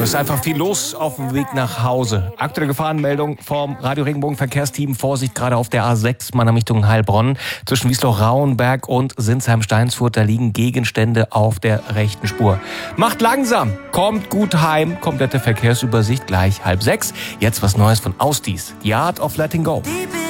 Es ist einfach viel los auf dem Weg nach Hause. Aktuelle Gefahrenmeldung vom Radio Regenbogen Verkehrsteam. Vorsicht gerade auf der A6, Mannheim Richtung Heilbronn. Zwischen Wiesloch-Rauenberg und Sinsheim-Steinsfurt, da liegen Gegenstände auf der rechten Spur. Macht langsam, kommt gut heim. Komplette Verkehrsübersicht gleich 5:30. Jetzt was Neues von Ausdies. The Art of Letting Go.